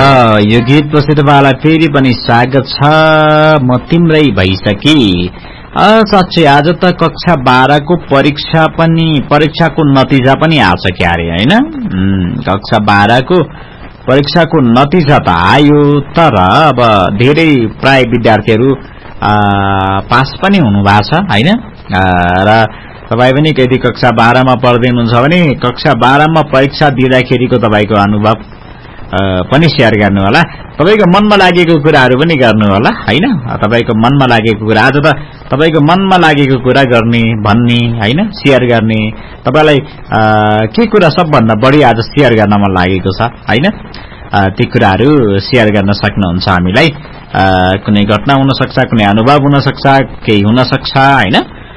यो गीतपछि तपाईँलाई फेरि पनि स्वागत छ। म तिम्रै भइसकी। साँच्चै आज त कक्षा 12 को परीक्षाको नतिजा पनि आछ क्यारे हैन। कक्षा 12 को परीक्षाको नतिजा त आयो, तर अब धेरै प्राय विद्यार्थीहरू पास पनि हुनु भएको छ हैन। र तपाई पनि यदि कक्षा 12 मा पढ्दै हुनुहुन्छ भने कक्षा 12 मा परीक्षा दिँदाखेरिको तपाईको अनुभव पनि शेयर गर्नु होला। तपाईको मनमा लागेको कुराहरु पनि गर्नु होला हैन। तपाईको मनमा लागेको कुरा आज त तपाईको मनमा लागेको कुरा गर्ने भन्ने हैन, शेयर गर्ने। तपाईलाई के कुरा सबभन्दा बढी आज शेयर गर्न मन लागेको छ हैन, ती कुराहरु शेयर गर्न सक्नुहुन्छ हामीलाई। कुनै घटना हुन सक्छ, कुनै अनुभव हुन सक्छ, केही हुन सक्छ हैन।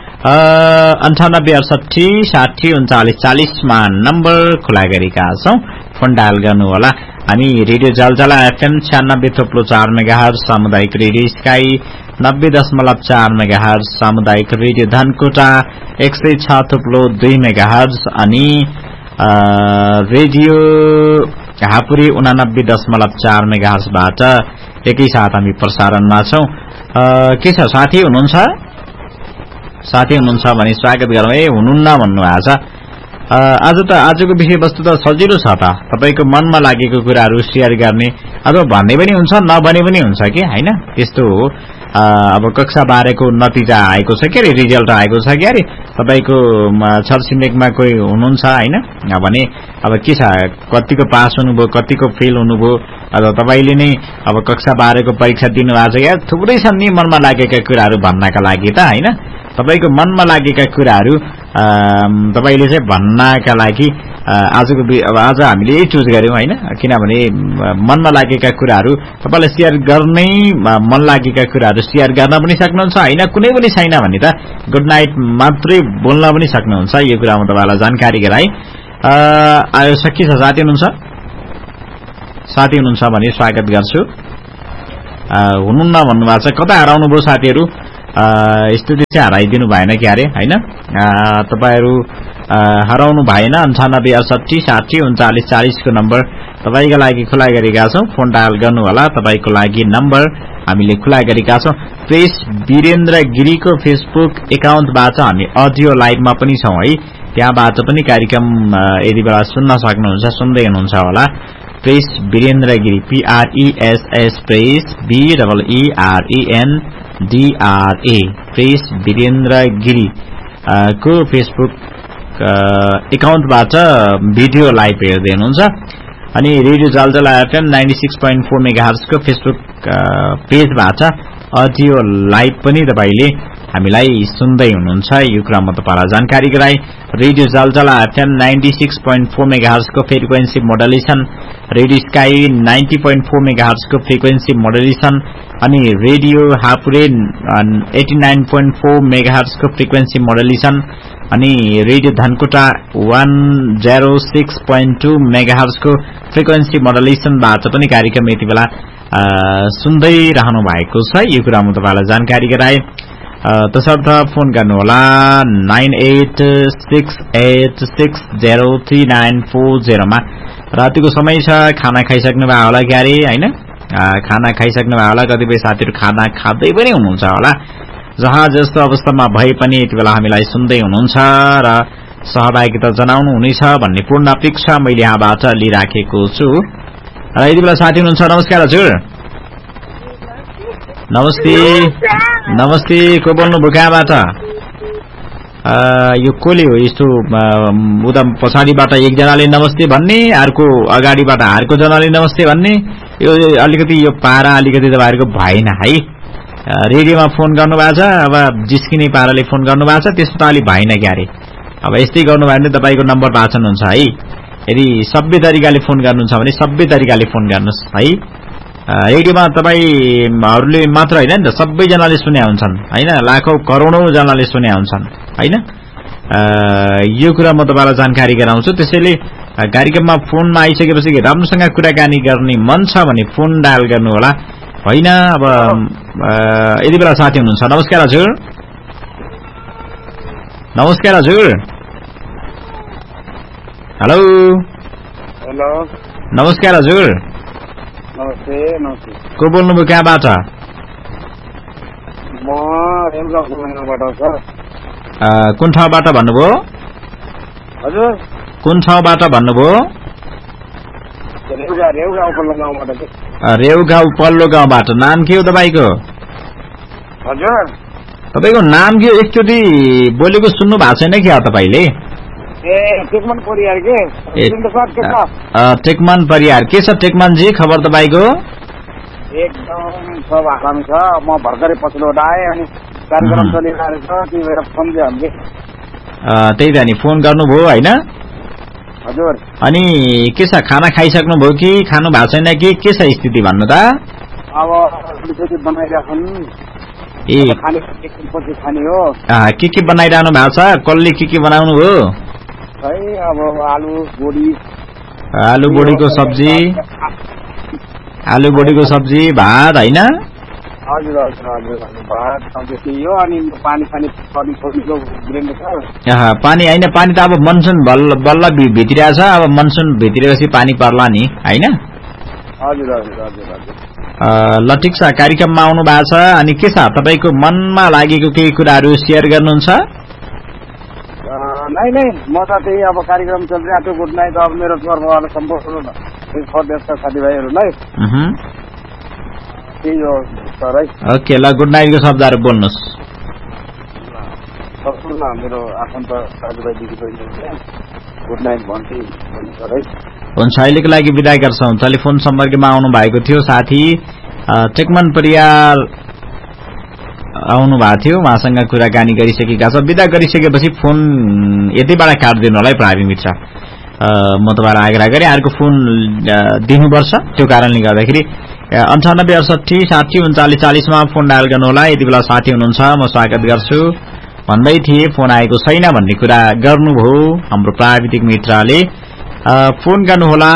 9868603940 मा नम्बर खुला गरेका छौं, फोन डायल गर्नु होला। हामी रेडियो जलजला एफएम 96.4 मेगाहर्ज सामुदायिक रेडियो स्काई 90.4 मेगाहर्ज सामुदायिक रेडियो धनकुटा 106.2 मेगाहर्ज अनि रेडियो हापुरी 89.4 मेगाहर्ज बाट एकैसाथ हामी प्रसारणमा छौं। के छ साथी हुनुहुन्छ? साथी हुनुहुन्छ भने स्वागत गरौँ। हुनुहुन्न भन्नु भएको छ। आज त आजको विषयवस्तु त सजिलो छ त, तपाईको मनमा लागेको कुराहरु शेयर गर्ने। अथवा भन्ने पनि हुन्छ, नभने पनि हुन्छ के हैन, त्यस्तो हो। अब कक्षा 12 को नतिजा आएको छ के, रिजल्ट आएको छ के, तपाईको छरछिमेकमा कोही हुनुहुन्छ हैन भने अब के छ, कतिको पास हुनुभयो, कतिको फेल हुनुभयो। अब तपाईले नै अब कक्षा 12 को परीक्षा दिनु भएको छ या थुप्रै छन् नि मनमा लागेका कुराहरु भन्नका लागि त हैन। तपाईको मनमा लागेका कुराहरु तपाईले चाहिँ भन्नका लागि आज हामीले यही चुज गर्यौं हैन। किनभने मनमा लागेका कुराहरु तपाईलाई शेयर गर्नै, मन लागेका कुराहरु शेयर गर्न पनि सक्नुहुन्छ हैन। कुनै पनि छैन भने त गुड नाइट मात्रै बोल्न पनि सक्नुहुन्छ। यो कुरामा तपाईलाई जानकारी गराई। आयो सकिन्छ। साथी हुनुहुन्छ? साथी हुनुहुन्छ भने स्वागत गर्छु। हुनुहुन्न भन्नुभएको छ। कता हराउनु भयो साथीहरु? स्थिति चाहिँ हराइदिनु भएन क्यारे हैन। तपाईहरु हराउनु भएन। 9868603940 को नम्बर तपाईको लागि खुला गरेका छौं, फोन डायल गर्नु होला। तपाईको लागि नम्बर हामीले खुला गरेका छौं। प्रेस वीरेन्द्र गिरीको फेसबुक एकाउन्टबाट हामी अडियो लाइभमा पनि छौं है। त्यहाँबाट पनि कार्यक्रम यदि बेला सुन्न सक्नुहुन्छ, सुन्दै हुनुहुन्छ होला। Press Birendra Giri PRESS press BEERENDRA press Birendra Giri को फेसबुक एकाउन्टबाट भिडियो लाइभ हेर्दै हुनुहुन्छ। अनि रेडियो जलजला एफएम 96.4 मेगाहर्ज को फेसबुक पेजबाट अडियो लाइभ पनि तपाईले हामीलाई सुन्दै हुनुहुन्छ। यो कुरामा तपाईलाई जानकारी गराई। रेडियो जलजला एफएम 96.4 मेगाहर्ज को frequency modulation, radio sky 90.4 megahertz को फ्रिक्वेन्सी मोडुलेसन अनि रेडियो हापुरे 89.4 मेगाहर्ज को फ्रिक्वेन्सी मोडुलेसन अनि रेडियो धनकुटा 106.2 मेगाहर्ज को फ्रिक्वेन्सी मोडुलेसन बाट पनि कार्यक्रम यति बेला सुन्दै रहनु भएको छ। यो कुरामा तपाईलाई जानकारी गराए। तसर्थ फोन गर्नु होला 9868603940 मा। रातिको समय छ, खाना खाइसक्नु भयो होला क्यारे हैन। खाना खाइसक्नु भयो होला। कतिपय साथीहरु खाना खाँदै पनि हुनुहुन्छ होला। जहाँ जस्तो अवस्थामा भए पनि यति बेला हामीलाई सुन्दै हुनुहुन्छ र सहभागिता जनाउनु हुनेछ भन्ने पूर्ण अपेक्षा मैले यहाँबाट लिइराखेको छु। र यति बेला साथी हुनुहुन्छ। नमस्कार हजुर। नमस्ते। नमस्ते। को बोल्नु भयो, कहाँबाट? यो कोले हो यस्तो उता पछाडिबाट एकजनाले नमस्ते भन्ने, अर्को अगाडिबाट अर्को जनाले नमस्ते भन्ने। यो अलिकति यो पारा अलिकति तपाईहरुको भएन है। रेडियोमा फोन गर्नु भएको छ, अब जिस्किने पाराले फोन गर्नु भएको छ, त्यस्तो त अलि भएन क्यारे। अब यस्तै गर्नु भयो भने तपाईको नम्बर पाछनुहुन्छ है। यदि सभ्य तरिकाले फोन गर्नुहुन्छ भने सभ्य तरिकाले फोन गर्नुस् है। रेडियोमा तपाईहरुले मात्र हैन नि त, सबैजनाले सुने हुन्छन् हैन, लाखौं करोडौं जनाले सुने हुन्छन् हैन। यो कुरा म तपाईलाई जानकारी गराउँछु। त्यसैले कार्यक्रममा फोनमा आइसकेपछि राम्रोसँग कुराकानी गर्ने मन छ भने फोन डायल गर्नु होला हैन। अब यति बेला साथी हुनुहुन्छ। नमस्कार हजुर। नमस्कार हजुर। हेलो। हेलो। नमस्कार हजुर। नमस्ते नमस्ते। को बोल्नुभयो कहाँबाट? म रेउगाउँको महिनाबाट सर। कुन ठाउँबाट भन्नुभयो? हजुर कुन ठाउँबाट भन्नुभयो? रेउगाउँ पल्लो गाउँबाट। रेउगाउँ पल्लो गाउँबाट। नाम के हो तपाईँको? हजुर तपाईँको नाम के हो? एकचोटि बोलेको सुन्नु भएको छैन क्या तपाईँले? टेकमान परियार के टेकमान परियार। के छ टेकमानजी खबर तपाईँको? एकदम सब आराम छ। म भर्खरै पछिल्लो आएँ अनि कार्यक्रम चलिरहेको छ त्यही भएर फोन दियो हामीले। त्यही त नि फोन गर्नुभयो होइन? हजुर अनि के छ खाना खाइसक्नुभयो कि खानु भएको छैन कि के छ स्थिति भन्नु त? अब बनाइरहेछन् पछि खाने हो। के बनाइरहनु भएको छ? कसले के बनाउनु भयो? है अब आलु बोडीको सब्जी, आलु बोडीको सब्जी, भात होइन? हजुर हजुर हजुर भात सब्जी हो। अनि पानी पानी होइन, पानी त अब मनसुन बल्ल भित्रिरहेछ। अब मनसुन भित्रिएपछि पानी पर्ला नि होइन? हजुर हजुर हजुर हजुर। ल ठिक छ, कार्यक्रममा आउनु भएको छ। अनि के छ तपाईँको मनमा लागेको केही कुराहरू सेयर गर्नुहुन्छ? नै म त त्यही अब कार्यक्रम चलिरहेको थियो। Good night. अब मेरो तर्फबाट सम्पूर्ण सदस्य साथीभाइहरूलाई त्यही हो सर है। ओके ल गुड नाइटको शब्दहरू बोल्नुहोस्। सम्पूर्ण मेरो आफन्त साथीभाइदेखि गुड नाइट भन्छु सर है। हुन्छ, अहिलेको लागि बिदा गर्छौँ। टेलिफोन सम्पर्कमा आउनु भएको थियो साथी टेकमान परियार आउनु भएको थियो। उहाँसँग कुराकानी गरिसकेका छ। बिदा गरिसकेपछि फोन यतिबाट काटिदिनु होला है प्राविधिक मित्र। म तपाईँलाई आग्रह गरेँ अर्को फोन दिनुपर्छ। त्यो कारणले गर्दाखेरि 98 68 60 39 40 फोन डायल गर्नुहोला। यति बेला साथी हुनुहुन्छ म स्वागत गर्छु भन्दै थिए। फोन आएको छैन भन्ने कुरा गर्नुभयो हाम्रो प्राविधिक मित्रले। फोन गर्नुहोला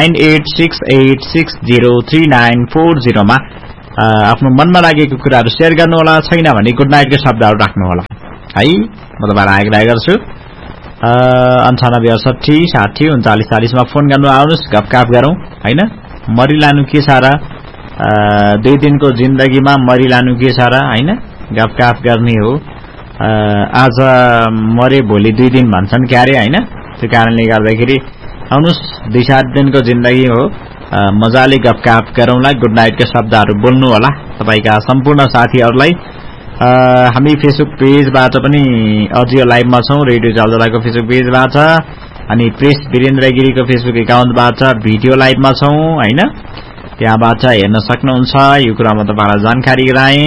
9868603940 मा आफ्नो मनमा लागेको कुराहरू सेयर गर्नुहोला। छैन भने गुड नाइटको शब्दहरू राख्नुहोला है। म तपाईँलाई आग्रह गर्छु 98 68 60 39 40 मा फोन गर्नु आउनुहोस्। गफकाफ गरौँ होइन? मरिलानु के छ र? 2 दिनको जिन्दगीमा मरिलानु के छ र होइन? गफकाफ गर्ने हो। आज मरे भोलि 2 दिन भन्छन् क्यारे होइन? त्यो कारणले गर्दाखेरि आउनुहोस् 2-7 दिनको जिन्दगी हो। मजाले गफकाफ गरौँला। गुड नाइटका शब्दहरू बोल्नु होला तपाईँका सम्पूर्ण साथीहरूलाई। हामी फेसबुक पेजबाट पनि अडियो लाइभमा छौँ। रेडियो जलजलाको फेसबुक पेजबाट अनि प्रेस वीरेन्द्र गिरीको फेसबुक एकाउन्टबाट भिडियो लाइभमा छौँ होइन? त्यहाँबाट हेर्न सक्नुहुन्छ। यो कुरामा तपाईँलाई जानकारी गराएँ।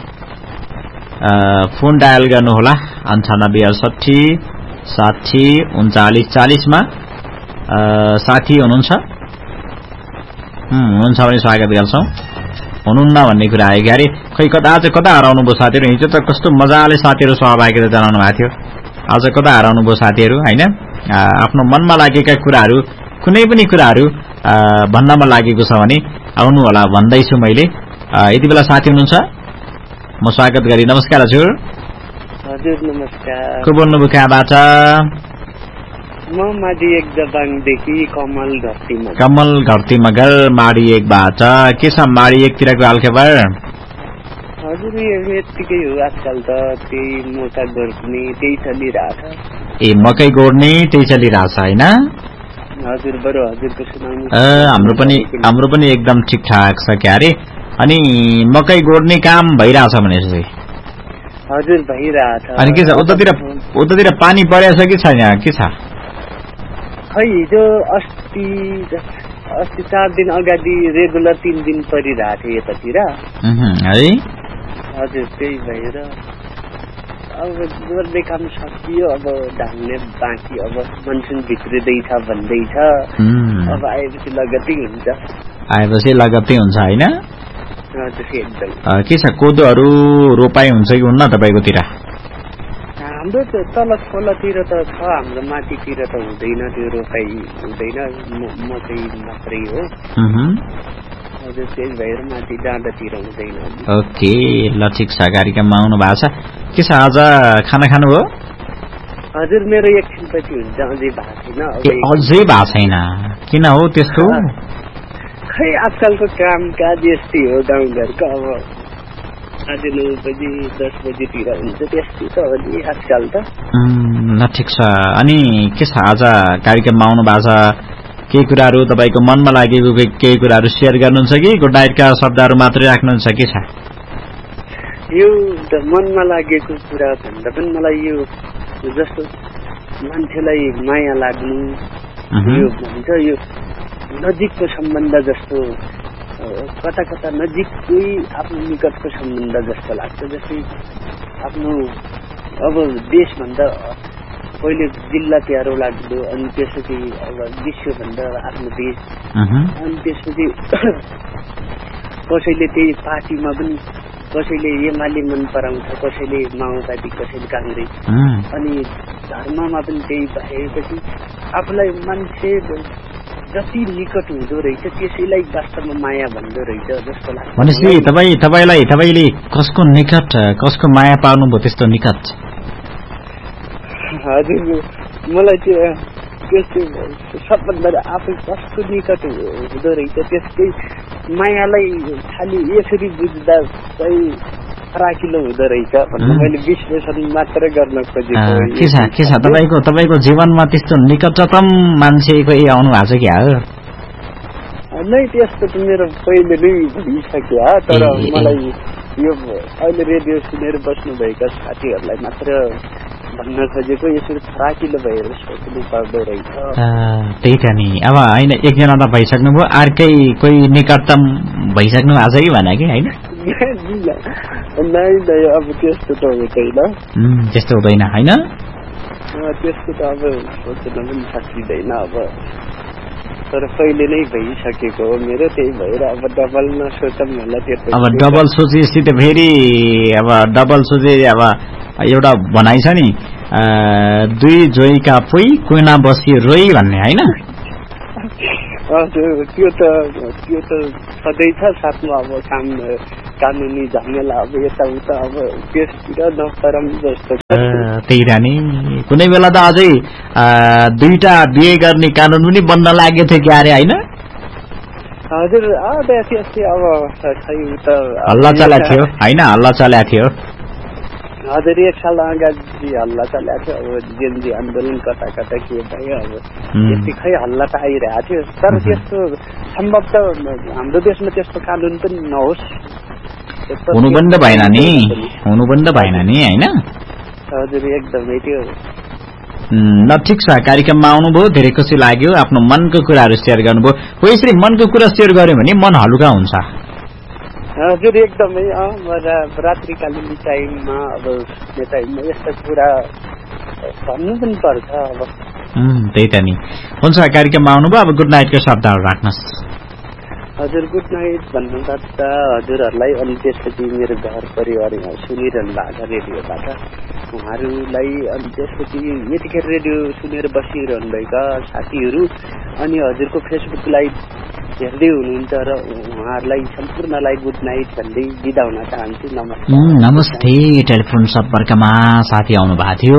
फोन डायल गर्नुहोला 98 68 60 39 40 मा। साथी हुनुहुन्छ भने स्वागत गर्छौं। हुनुहुन्न भन्ने कुरा आयो क्यारे? खै आज कता हराउनु भयो साथीहरू? हिजो त कस्तो मजाले साथीहरू सहभागिता जनाउनु भएको थियो। आज कता हराउनु भयो साथीहरू होइन? आफ्नो मनमा लागेका कुराहरू कुनै पनि कुराहरू भन्नमा लागेको छ भने आउनु होला भन्दैछु मैले। यति बेला साथी हुनुहुन्छ म स्वागत गरी। नमस्कार हजुर। हजुर नमस्कार। को बोल्नुभयो कहाँबाट? म माडी 1 दबाङदेखि कमल घरतीमा। कमल घरती मगर माडी 1 बाट। के छ माडी 1 तिरको हालखबर? हजुर यतिकै हो आजकल त त्यही मोटा गोड्ने त्यही चलिरहेछ। ए मकै गोड्ने त्यही चलिरहेछ हैन? हजुर बरु हजुरको सुनाउनु। हाम्रो पनि एकदम ठिकठाक छ क्यारे। अनि मकै गोड्ने काम भइरहेछ भनेपछि? हजुर भइरहेछ। अनि के छ उतातिर पानी परेछ कि छैन? के छ? खै हिजो अस्ति 4 दिन अगाडि रेगुलर 3 दिन परिरहेको थियो यतातिर है। हजुर त्यही भएर अब गोड्ने काम सकियो। अब धान्ने बाँकी अब मनसुन भित्रिँदैछ भन्दैछ। अब आएपछि लगत्तै हुन्छ। होइन? हजुर एकदम। के छ कोदोहरू रोपाई हुन्छ कि हुन्न तपाईँकोतिर? हाम्रो त तल खोलातिर त छ। हाम्रो माथितिर त हुँदैन त्यो रोपाई हुँदैन। मकै मात्रै हो। हजुर त्यही भएर माथि डाँडातिर हुँदैन। ओके ल ठिक छ। कार्यक्रममा आउनु भएको छ। के छ आज खाना खानुभयो? हजुर मेरो एकछिनपछि हुन्छ। अझै भएको छैन। अझै भएको छैन? किन हो त्यस्तो? खै आजकलको काम काज यस्तै हो गाउँघरको अब आज 9 बजी 10 बजीतिर हुन्छ त्यस्तै त हो नि आजकल त ल ठिक छ अनि के छ आज कार्यक्रममा आउनु भएको छ केही कुराहरू तपाईको मनमा लागेको केही कुराहरू शेयर गर्नुहुन्छ कि गुड नाइटका शब्दहरू मात्रै राख्नुहुन्छ के छ यो त मनमा लागेको कुरा भन्दा पनि मलाई यो जस्तो मान्छेलाई माया लाग्नु यो भन्छ यो नजिकको सम्बन्ध जस्तो कता कता नजिकै आफ्नो निकटको सम्बन्ध जस्तो लाग्छ जस्तै आफ्नो अब देशभन्दा पहिले जिल्ला प्यारो लाग्दो अनि त्यसपछि अब विश्वभन्दा आफ्नो देश अनि त्यसपछि कसैले त्यही पार्टीमा पनि कसैले एमाले मन पराउँछ कसैले माओवादी कसैले काङ्ग्रेस अनि धर्ममा पनि त्यही भएपछि आफूलाई मान्छे जति निकट हुँदो रहेछ त्यसैलाई वास्तवमा माया भन्दो रहेछ जस्तो लाग्छ भनेपछि तपाईले कसको निकट कसको माया पाउनुभयो त्यस्तो निकट हजुर मलाई त्यस्तो सबभन्दा आफै कसको निकट हुँदो रहेछ त्यसकै मायालाई खालि यसरी बुझ्दा चाहिँ फराकिलो हुँदो रहेछ भन्ने मैले विश्लेषण मात्र गर्न खोजेको के छ तपाईको जीवनमा त्यस्तो निकटतम मान्छे कोही आउनु भएको छ क्या नै त्यस्तो त मेरो पहिले नै भइसक्यो तर मलाई यो अहिले रेडियो सुनेर बस्नुभएका साथीहरूलाई मात्र भन्न खोजेको यसरी फराकिलो भएर सोच्नु पर्दो रहेछ त्यही त नि अब होइन एकजना त भइसक्नुभयो अर्कै कोही निकटतम भइसक्नु भएको छ कि भने कि होइन अब त्यस्तो त हुँदैन त्यस्तो हुँदैन होइन त्यस्तो त अब सोच्न पनि सकिँदैन अब तर पहिले नै भइसकेको हो मेरो त्यही भएर अब डबल नसोचौँ होला त्यस्तो अब डबल सोचेपछि त फेरि अब डबल सोचे अब एउटा भनाइ छ नि दुई जोइका पोइ कुना बसी रोइ भन्ने होइन हजुर त्यो त सधैँ छ साथमा अब कानुनी झमेला अब यताउता अब त्यसतिर नपरम जस्तो त्यही त नि कुनै बेला त अझै दुईटा बिहे गर्ने कानुन पनि बन्न लागेको थियो क्यारे होइन हजुर त्यस्तै अब खै त हल्ला चलाएको थियो होइन हल्ला चलाएको थियो हजुर 1 साल अगाडि हल्ला चलाएको थियो अब जेनजी आन्दोलन कता कता के भयो अब त्यति खै हल्ला त आइरहेको थियो तर त्यस्तो सम्भव त हाम्रो देशमा त्यस्तो कानुन पनि नहोस् हुनु पनि त भएन नि होइन हजुर एकदमै त्यो ल ठिक छ कार्यक्रममा आउनुभयो धेरै खुसी लाग्यो आफ्नो मनको कुराहरू सेयर गर्नुभयो हो यसरी मनको कुरा सेयर गर्यो भने मन हलुका हुन्छ हजुर एकदमै रात्रिकालीन टाइममा अब त्यो टाइममा यस्तो कुरा भन्नु पनि पर्छ अब त्यही त नि हुन्छ कार्यक्रममा आउनुभयो अब गुड नाइटको शब्दहरू राख्नुहोस् हजुर गुड नाइट भन्नु पर्दा हजुरहरूलाई अनि त्यसपछि मेरो घर परिवार सुनिरहनु भएको रेडियोबाट उहाँहरूलाई अनि त्यसपछि यतिखेर रेडियो सुनेर बसिरहनु भएका साथीहरू अनि हजुरको फेसबुक लाइभ हेर्दै हुनुहुन्छ र उहाँहरूलाई सम्पूर्णलाई गुड नाइट भन्दै बिदा हुन चाहन्छु नमस्ते टेलिफोन सम्पर्कमा साथी आउनु भएको थियो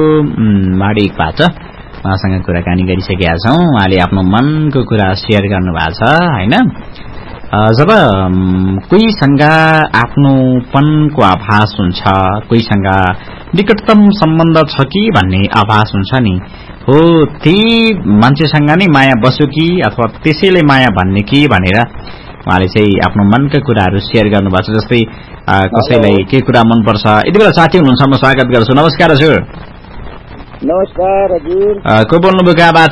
माडीबाट उहाँसँग कुराकानी गरिसकेका छौँ उहाँले आफ्नो मनको कुरा सेयर गर्नु भएको छ होइन जब कोहीसँग आफ्नोपनको आभास हुन्छ कोहीसँग निकटतम सम्बन्ध छ कि भन्ने आभास हुन्छ नि हो त्यही मान्छेसँग नै माया बस्यो कि अथवा त्यसैले माया भन्ने कि भनेर उहाँले चाहिँ आफ्नो मनका कुराहरू सेयर गर्नुभएको छ जस्तै कसैलाई के कुरा मनपर्छ यति बेला साथी हुनुहुन्छ म स्वागत गर्छु नमस्कार हजुर नमस्कार हजुर को बोल्नुभयो कहाँबाट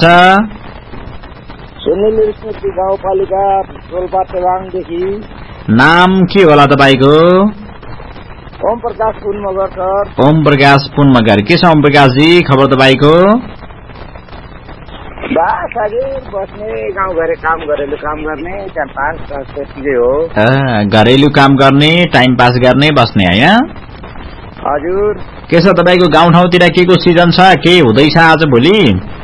सुनिल स्मृति गाउँपालिका रोल्पाटेवाङदेखि नाम के होला तपाईँको ओम प्रकाश पुनमगर सर ओम प्रकाश पुनमगर के छ ओम प्रकाशजी खबर तपाईँको बस हजुर बस्ने गाउँघरे काम घरेलु काम गर्ने 4-5 त्यतिकै हो घरेलु काम गर्ने टाइम पास गर्ने बस्ने होइन हजुर के छ तपाईँको गाउँ ठाउँतिर के को सिजन छ के हुँदैछ आज भोलि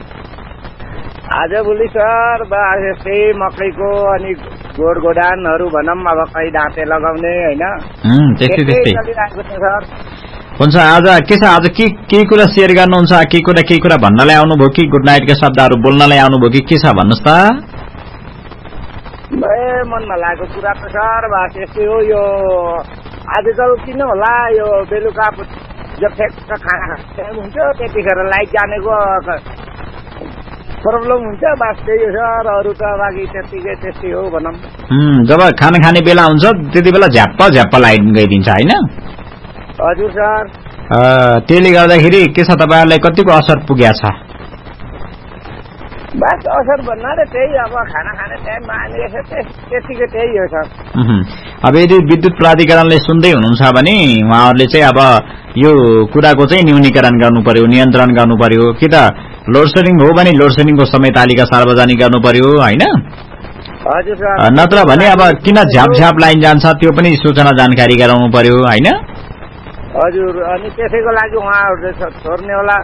सर यस्तै मकैको अनि गोडगोडानहरू भनौँ अब कहीँ दाँते लगाउने होइन त्यस्तै चलिरहेको छ सर हुन्छ आज के छ आज के कुरा सेयर गर्नुहुन्छ केही कुरा भन्नलाई आउनुभयो कि गुड नाइटका शब्दहरू बोल्नलाई आउनुभयो कि के छ भन्नुहोस् त मनमा लागेको कुरा त सर बास यस्तै हो। यो आजकल किन होला यो बेलुका जब ठ्याक्क खाना टाइम हुन्छ त्यतिखेर लाइट जानेको प्रब्लम हुन्छ। बास त्यही हो सर, अरू त बाँकी त्यस्तै हो भनौँ। जब खाना खाने बेला हुन्छ त्यति बेला झ्याप्प लाइट गइदिन्छ होइन? हजुर सर। त्यसले गर्दाखेरि के छ तपाईँहरूलाई कतिको असर पुगेको छ? बस असर भन्नाले त्यही अब खाना खाने टाइममा आइरहेछ त्यतिकै त्यही हो सर। अब यदि विद्युत प्राधिकरणले सुन्दै हुनुहुन्छ भने उहाँहरूले चाहिँ अब यो कुराको चाहिँ न्यूनीकरण गर्नु पर्यो, नियन्त्रण गर्नु पर्यो। कि त लोड सेडिङ हो भने लोड सेडिङको समय तालिका सार्वजनिक गर्नु पर्यो होइन? हजुर सर। नत्र भने अब किन झ्याप लाइन जान्छ त्यो पनि सूचना जानकारी गराउनु पर्यो होइन? हजुर। अनि त्यसैको लागि उहाँहरूले छोड्नेवाला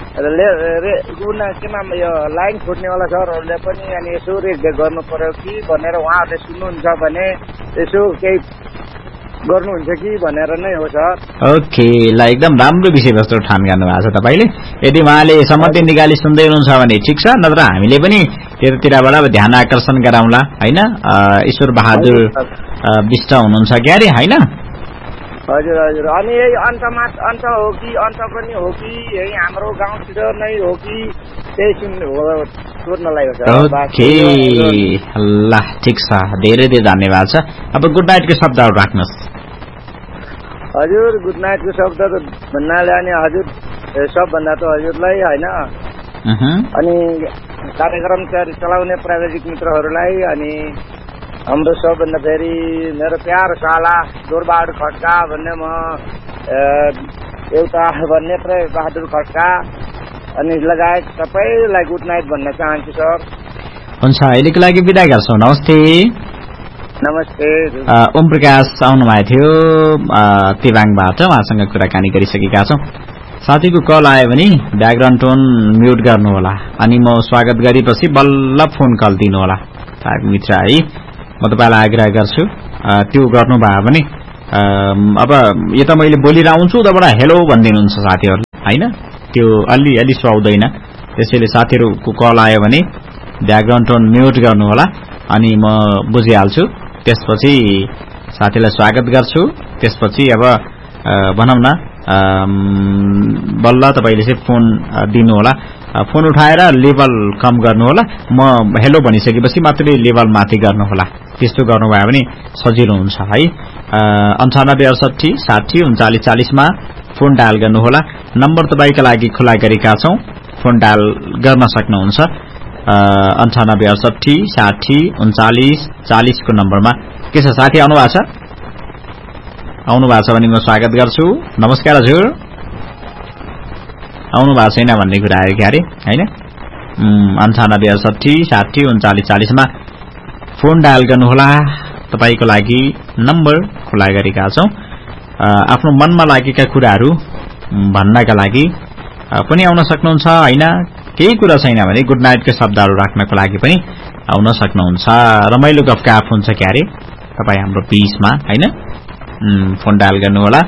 के नाम यो लाइन छोड्नेवाला सरहरूले पनि अनि यसो रेखदेख गर्नु पर्यो कि भनेर उहाँहरूले सुन्नुहुन्छ भने यसो केही गर्नुहुन्छ कि भनेर नै हो सर। ओके, ल एकदम राम्रो विषयवस्तु ठान गर्नु भएको छ तपाईँले। यदि उहाँले सम्बन्धित निकाली सुन्दै हुनुहुन्छ भने ठिक छ, नत्र हामीले पनि त्यतातिरबाट ध्यान आकर्षण गराउँला होइन? ईश्वर बहादुर विष्ट हुनुहुन्छ क्यारे होइन? हजुर हजुर। अनि यही अन्त हो कि अन्त पनि हो कि यही हाम्रो गाउँतिर नै हो कि त्यही सोध्नलाई हो सर। ओके, ल ठिक छ, धेरै धन्यवाद छ। अब गुड नाइटको शब्दहरू राख्नुहोस्। हजुर गुड नाइटको शब्द त भन्नाले अनि हजुर सबभन्दा त हजुरलाई होइन, अनि कार्यक्रम चलाउने प्राविधिक मित्रहरूलाई, अनि हाम्रो सबभन्दा फेरि मेरो प्यारो साला जोरबहादुर खड्का भन्ने म एउटा भन्ने बहादुर खड्का अनि लगायत सबैलाई गुड नाइट भन्न चाहन्छु सर। हुन्छ, अहिलेको लागि बिदा गर्छौँ। नमस्ते। नमस्ते। ओम प्रकाश आउनुभएको थियो तिबाङबाट, उहाँसँग कुराकानी गरिसकेका छौँ। साथीको कल आयो भने ब्याकग्राउन्ड टोन म्युट गर्नुहोला, अनि म स्वागत गरेपछि बल्ल फोन कल दिनुहोला मित्र है। म तपाईँलाई आग्रह गर्छु त्यो गर्नुभयो भने अब यो त मैले बोलिरहन्छु उताबाट हेलो भनिदिनुहुन्छ साथीहरूले होइन? त्यो अलि सुहाउँदैन। त्यसैले साथीहरूको कल आयो भने ब्याकग्राउन्ड टोन म्युट गर्नुहोला, अनि म बुझिहाल्छु। त्यसपछि साथीलाई स्वागत गर्छु। त्यसपछि अब भनौँ न बल्ल तपाईँले चाहिँ फोन दिनुहोला। फोन उठाएर लेभल कम गर्नुहोला। म हेलो भनिसकेपछि मात्रै लेभल माथि गर्नुहोला। त्यस्तो गर्नुभयो भने सजिलो हुन्छ है। 9868 60 39 40 मा फोन डायल गर्नुहोला। नम्बर तपाईँका लागि खुला गरेका छौँ, फोन डायल गर्न सक्नुहुन्छ। 9868 60 39 40 को नम्बरमा। के छ साथी, आउनु भएको छ? आउनु भएको छ भने म स्वागत गर्छु। नमस्कार हजुर। आउनु भएको छैन भन्ने कुरा आयो क्यारे होइन? 9868 60 39 40 मा फोन डायल गर्नुहोला। तपाईँको लागि नम्बर खुला गरेका छौँ। आफ्नो मनमा लागेका कुराहरू भन्नका लागि पनि आउन सक्नुहुन्छ होइन? केही कुरा छैन भने गुड नाइटको शब्दहरू राख्नको लागि पनि आउन सक्नुहुन्छ। रमाइलो गफगाफ हुन्छ क्यारे तपाईँ हाम्रो बिचमा होइन? फोन डायल गर्नुहोला।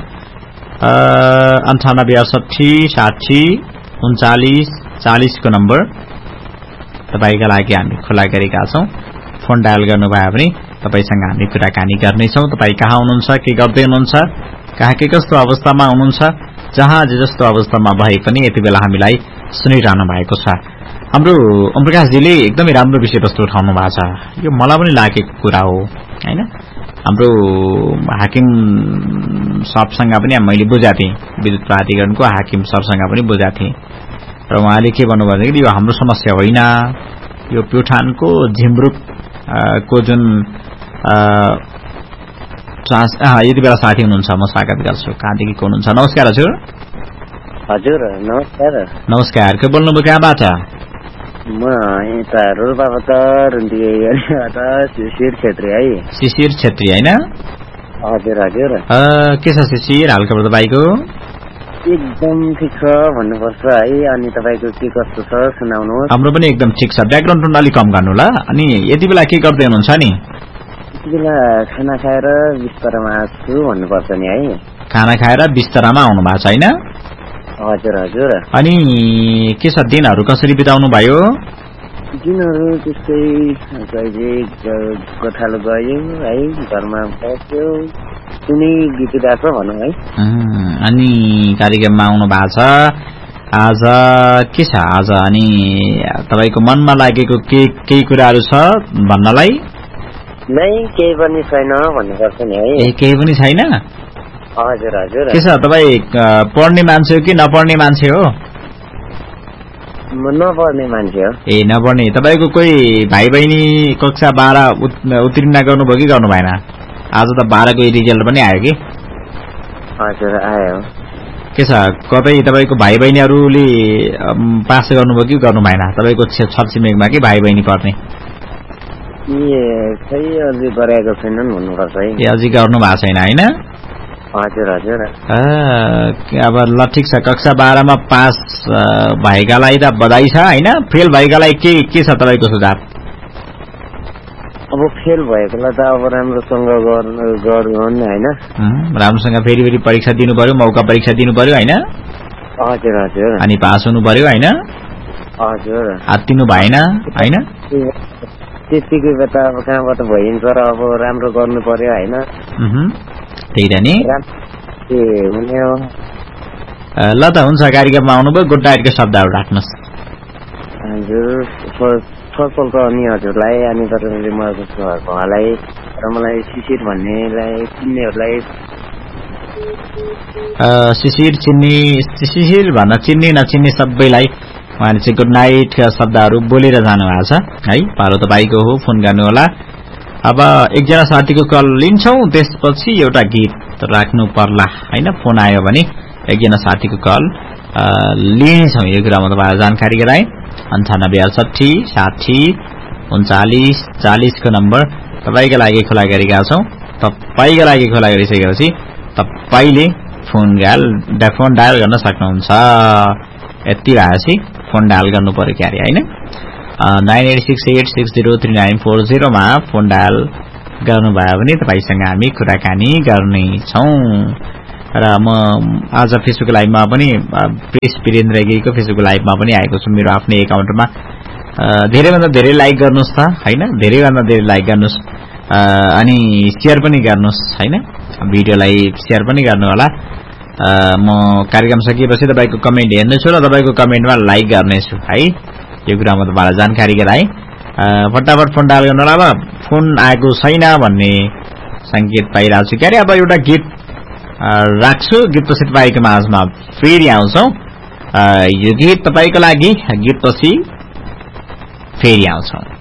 9868 60 39 40 को नम्बर तपाईँका लागि हामी खुला गरेका छौँ। फोन डायल गर्नुभयो भने तपाईँसँग हामी कुराकानी गर्नेछौँ। तपाईँ कहाँ हुनुहुन्छ, के गर्दै हुनुहुन्छ, कहाँ के कस्तो अवस्थामा हुनुहुन्छ, जहाँ जे जस्तो अवस्थामा भए पनि यति बेला हामीलाई सुनिरहनु भएको छ। हाम्रो ओम प्रकाशजीले एकदमै राम्रो विषयवस्तु उठाउनु भएको छ। यो मलाई पनि लागेको कुरा हो होइन? हाम्रो हाकिम सबसँग पनि मैले बुझाएको थिएँ, विद्युत प्राधिकरणको हाकिम सबसँग पनि बुझाएको थिएँ, र उहाँले के भन्नुभयो भने यो हाम्रो समस्या होइन, यो प्युठानको झिमरुक को जुन यति बेला साथी हुनुहुन्छ म स्वागत गर्छु। कहाँदेखि को हुनुहुन्छ? नमस्कार हजुर। हजुर नमस्कार। नमस्कार, के बोल्नुभयो, कहाँबाट? म यता रोल्पाबाट रुन्टीबाट शिशिर छेत्री है। शिशिर छेत्री होइन? हजुर हजुर। के छ शिशिर हालखबर तपाईँको? एकदम ठिक छ भन्नुपर्छ है। अनि तपाईँको के कस्तो छ सुनाउनुहोस्। हाम्रो पनि एकदम ठिक छ। ब्याकग्राउन्ड टोन अलिक कम गर्नु ल। अनि यति बेला के गर्दै हुनुहुन्छ नि? यति बेला खाना खाएर बिस्तरामा छु भन्नुपर्छ नि है। खाना खाएर बिस्तरामा आउनु भएको छ होइन? हजुर हजुर। अनि के छ, दिनहरू कसरी बिताउनु भयो? दिनहरू त्यस्तै कहिले गोठालो गयो है, घरमा बस्यो, कुनै गीत गाछ भनौँ है। अनि कार्यक्रममा आउनु भएको छ आज, के छ आज? अनि तपाईँको मनमा लागेको केही कुराहरू छ भन्नलाई? नै, केही पनि छैन भन्नुपर्छ नि है। ए, केही पनि छैन? हजुर हजुर। के छ, तपाईँ पढ्ने मान्छे हो कि नपढ्ने मान्छे हो? म नपढ्ने मान्छे हो। ए, नपढ्ने। तपाईँको कोही भाइ बहिनी कक्षा 12 उत्तीर्ण गर्नुभयो कि गर्नु भएन? आज त 12 को रिजल्ट पनि आयो कि? हजुर, आयो। के छ, कतै तपाईँको भाइ बहिनीहरूले पास गर्नुभयो कि गर्नु भएन? तपाईँको छरछिमेकमा कि भाइ बहिनी पढ्ने? खै अझै गरेको छैनन् भन्नुपर्छ है। ए, अझै गर्नु भएको छैन होइन? हजुर हजुर। अब ल ठिक छ, कक्षा 12 मा पास भएकालाई त बधाई छ होइन, फेल भएकालाई के छ तपाईँको सुझाव? अब फेल भएकोलाई त अब राम्रोसँग गर्नु होइन, राम्रोसँग फेरि परीक्षा दिनु पर्यो, मौका परीक्षा दिनु पर्यो होइन? हजुर हजुर। अनि पास हुनु पर्यो होइन? हजुर। हात्तिनु भएन होइन? त्यतिकै त अब कहाँबाट भइन्छ र अब राम्रो गर्नु पर्यो होइन? त्यही त नि। ल त हुन्छ, कार्यक्रममा आउनुभयो, गुड नाइटको शब्दहरू राख्नुहोस्। हजुर, फलफलको अनि हजुरलाई, अनि तपाईँले उहाँलाई र मलाई शिशिर भन्नेलाई चिन्नेहरूलाई, शिशिर भन्न चिन्ने नचिन्ने सबैलाई उहाँले चाहिँ गुड नाइटका शब्दहरू बोलेर जानुभएको छ है। पालो तपाईँको हो, फोन गर्नुहोला। अब एकजना साथीको कल लिन्छौँ, त्यसपछि एउटा गीत राख्नु पर्ला होइन। फोन आयो भने एकजना साथीको कल लिनेछौँ, यो कुरामा तपाईँलाई जानकारी गराएँ। 9868 60 39 40 को नम्बर तपाईँका लागि खुला गरेका छौँ। तपाईँका लागि खुला गरिसकेपछि तपाईँले फोन डायल गर्न सक्नुहुन्छ। यति भएपछि फोन डायल गर्नु पर्यो क्यारे होइन। 9868603940 मा फोन डायल गर्नुभयो भने तपाईँसँग हामी कुराकानी गर्नेछौँ। र म आज फेसबुक लाइभमा पनि प्रेस वीरेन्द्र गिरीको फेसबुक लाइभमा पनि आएको छु। मेरो आफ्नै एकाउन्टमा धेरैभन्दा धेरै लाइक गर्नुहोस् त होइन, धेरैभन्दा धेरै लाइक गर्नुहोस्, अनि सेयर पनि गर्नुहोस् होइन। भिडियोलाई सेयर पनि गर्नु होला। म कार्यक्रम सकिएपछि तपाईँको कमेन्ट हेर्नेछु र तपाईँको कमेन्टमा लाइक गर्नेछु है। यो कुरामा तपाईँलाई जानकारी गराएँ। फटाफट फोन डायल गर्नु होला। अब फोन आएको छैन भन्ने सङ्केत पाइरहेको छु क्यारे। अब एउटा गीत राख्छु, गीतपछि तपाईँको माझमा फेरि आउँछौँ। यो गीत तपाईँको लागि, गीतपछि फेरि आउँछौँ।